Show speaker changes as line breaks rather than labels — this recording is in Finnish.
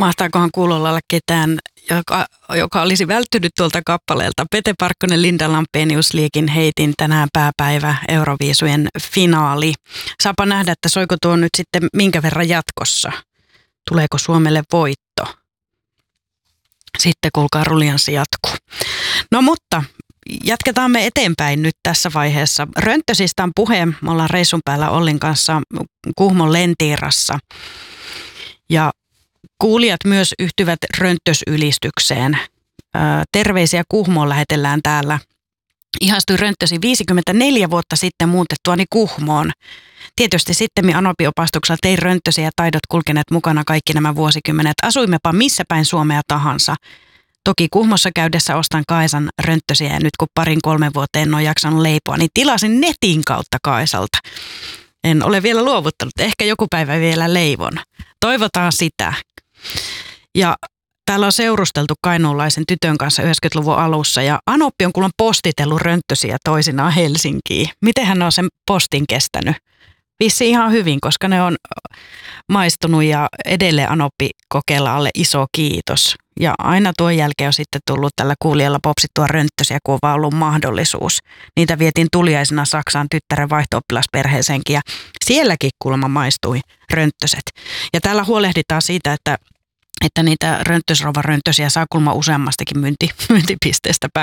Mahtaakohan kuulolla olla ketään, joka olisi välttynyt tuolta kappaleelta. Pete Parkkonen, Linda Lampenius, Liekin heitin tänään pääpäivä Euroviisujen finaali. Saapa nähdä, että soiko tuo nyt sitten minkä verran jatkossa. Tuleeko Suomelle voitto? Sitten kuulkaa ruljanssi jatkuu. No mutta jatketaan me eteenpäin nyt tässä vaiheessa. Rönttösistä on puhe. Me ollaan reissun päällä Ollin kanssa Kuhmon Lentiirassa. Ja kuulijat myös yhtyvät rönttösylistykseen. Terveisiä Kuhmoon lähetellään täällä. Ihastuin rönttösi 54 vuotta sitten muutettuani Kuhmoon. Tietysti sitten Anopi-opastuksella tein rönttösiä ja taidot kulkeneet mukana kaikki nämä vuosikymmenet. Asuimmepa missä päin Suomea tahansa. Toki Kuhmossa käydessä ostan Kaisan rönttösiä ja nyt kun 2-3 vuoteen en ole jaksanut leipoa, niin tilasin netin kautta Kaisalta. En ole vielä luovuttanut. Ehkä joku päivä vielä leivon. Toivotaan sitä. Ja täällä on seurusteltu kainuulaisen tytön kanssa 90-luvun alussa ja Anoppi on kuulemma postitellut rönttösiä toisinaan Helsinkiin. Miten hän on sen postin kestänyt? Vissiin ihan hyvin, koska ne on maistunut ja edelleen Anoppi kokeilla alle iso kiitos. Ja aina tuon jälkeen on sitten tullut tällä kuulijalla popsittua rönttösiä, kun on vaan ollut mahdollisuus. Niitä vietiin tuliaisena Saksaan tyttären vaihto-oppilasperheeseenkin ja sielläkin kuulemma maistui rönttöset. Ja täällä huolehditaan siitä, että niitä rönttösrova-rönttösiä saa kuulemma useammastakin myyntipisteestä